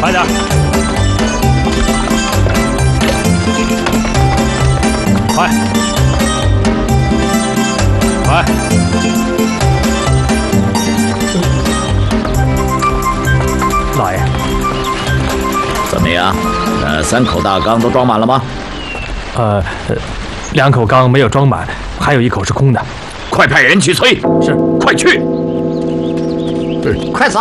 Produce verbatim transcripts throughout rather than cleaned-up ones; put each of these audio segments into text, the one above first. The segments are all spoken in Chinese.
快点！快！快！老爷， 怎么样？呃，三口大缸都装满了吗？ 呃，两口缸没有装满，还有一口是空的。 快派人去催。 是， 快去！ 快走！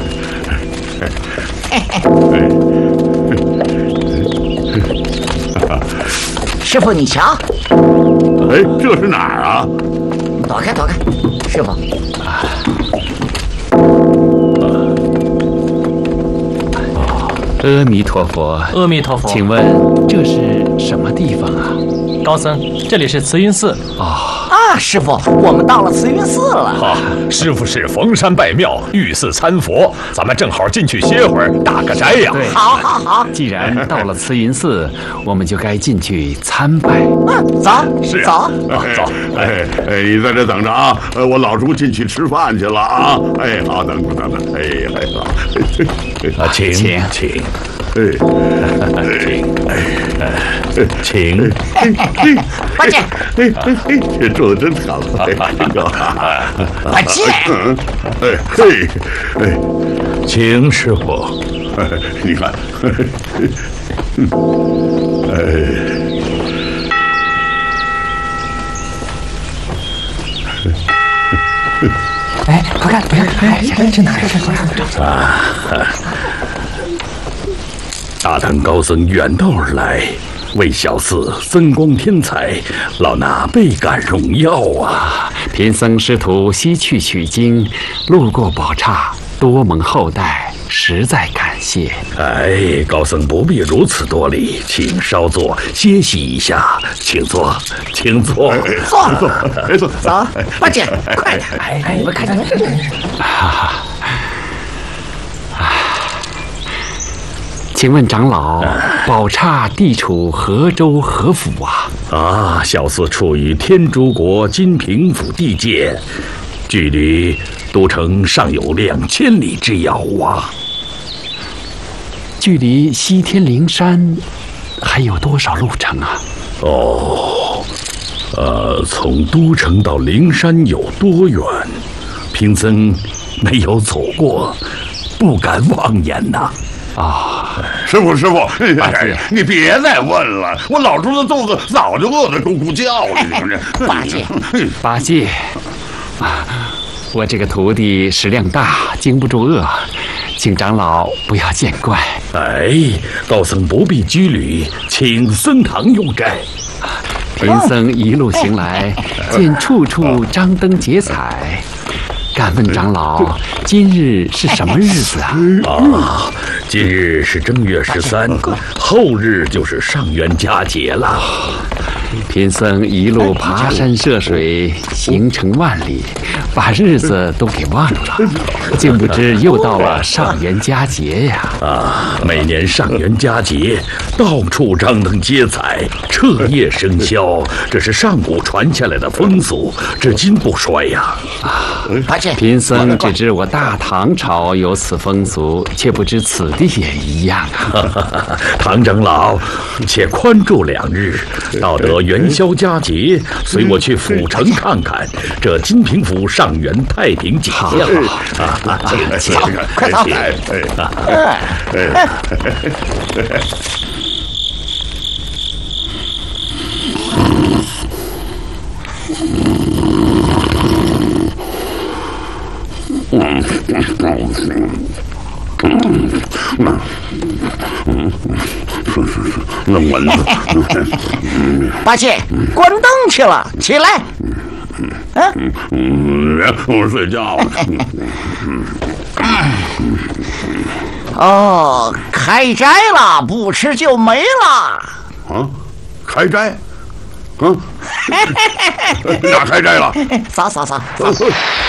师傅，你瞧， 哎，这是哪儿啊？ 躲开，躲开，师傅。 阿弥陀佛， 阿弥陀佛。 请问这是什么地方啊？ 高僧，这里是慈云寺。 啊啊，师傅，我们到了慈云寺了。 好，师傅是逢山拜庙，遇寺参佛，咱们正好进去歇会儿，打个斋呀。 对， 好，好，好。 既然到了慈云寺，我们就该进去参拜。 嗯，走， 是走。 啊，走。 哎哎，你在这等着啊！呃，我老猪进去吃饭去了啊！哎，好，等等等等。哎呀，哎好。 啊，请请请， 哎， 请请。 八戒， 哎哎哎，这做的真好！哎呦， 八戒， 哎嘿，哎， 请师傅。 哎，你看，哎。 哎，快看，快看，哎，这哪儿？这啊！大唐高僧远道而来，为小寺增光添彩，老衲倍感荣耀啊！ 贫僧师徒西去取经，路过宝刹，多蒙厚待，实在感谢。 哎，高僧不必如此多礼，请稍坐歇息一下，请坐，请坐， 坐， 坐，哎坐， 走，八戒，快点！哎哎，你们看看， 请问长老，宝刹地处何州何府啊？ 啊，小寺处于天竺国金平府地界，距离都城尚有两千里之遥啊。 距离西天灵山还有多少路程啊？ 哦，呃，从都城到灵山有多远？贫僧没有走过，不敢妄言呐。 啊， 师傅，师傅，哎，你别再问了，我老猪的肚子早就饿得咕咕叫了。你看这八戒， 八戒，啊，我这个徒弟食量大，经不住饿，请长老不要见怪。 哎，高僧不必拘礼，请僧堂用斋。 贫僧一路行来，见处处张灯结彩。敢问长老，今日是什么日子啊？ 啊，今日是正月十三，后日就是上元佳节了。 贫僧一路爬山涉水，行程万里，把日子都给忘了，竟不知又到了上元佳节呀！ 啊，每年上元佳节，到处张灯结彩，彻夜笙箫，这是上古传下来的风俗，至今不衰呀！ 啊， 八戒， 贫僧只知我大唐朝有此风俗，却不知此地也一样啊！ 唐长老，且宽住两日，到得元宵佳节，随我去府城看看这金平府上元太平景象。啊， 走，快走！ 哎哎哎！那蚊子， 八戒，关灯去了，起来。 嗯嗯，我睡觉了。 哦，开斋了，不吃就没了。 啊，开斋？啊，哪开斋了？ 走走走走。